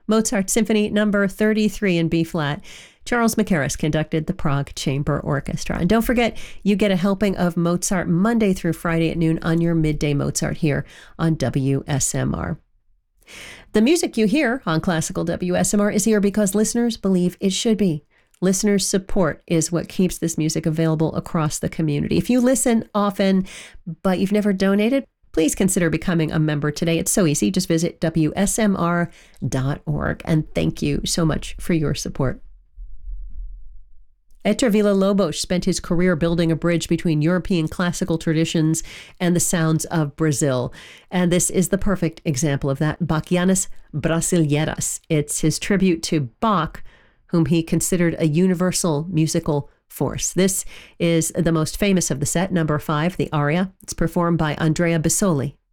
Mozart Symphony Number 33 in B-flat. Charles Mackerras conducted the Prague Chamber Orchestra. And don't forget, you get a helping of Mozart Monday through Friday at noon on your Midday Mozart here on WSMR. The music you hear on Classical WSMR is here because listeners believe it should be. Listeners' support is what keeps this music available across the community. If you listen often, but you've never donated, please consider becoming a member today. It's so easy. Just visit WSMR.org. And thank you so much for your support. Héctor Villa-Lobos spent his career building a bridge between European classical traditions and the sounds of Brazil. And this is the perfect example of that, Bachianas Brasileiras. It's his tribute to Bach, whom he considered a universal musical force. This is the most famous of the set, number 5, the aria. It's performed by Andrea Bisoli.